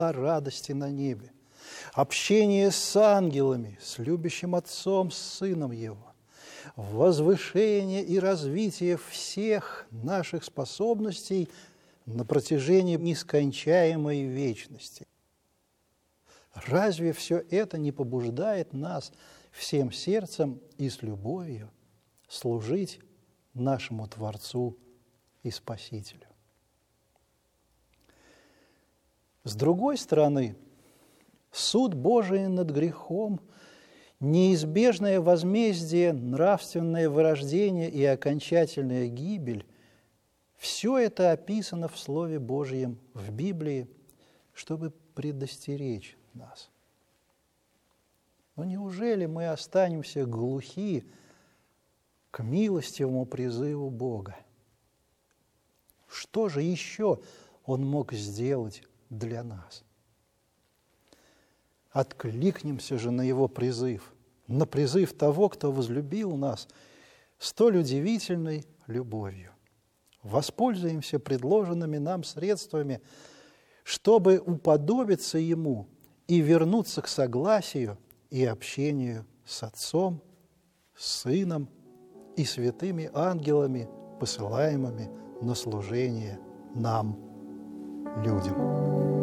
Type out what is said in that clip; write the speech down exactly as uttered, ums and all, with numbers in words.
радости на небе, общение с ангелами, с любящим Отцом, с Сыном Его, возвышение и развитие всех наших способностей на протяжении нескончаемой вечности. Разве все это не побуждает нас всем сердцем и с любовью служить нашему Творцу и Спасителю? С другой стороны, суд Божий над грехом, неизбежное возмездие, нравственное вырождение и окончательная гибель – все это описано в Слове Божьем, в Библии, чтобы предостеречь нас. Но неужели мы останемся глухи к милостивому призыву Бога? Что же еще Он мог сделать для нас? Откликнемся же на Его призыв, на призыв того, кто возлюбил нас столь удивительной любовью. Воспользуемся предложенными нам средствами, чтобы уподобиться Ему и вернуться к согласию и общению с Отцом, Сыном и святыми ангелами, посылаемыми на служение нам, людям.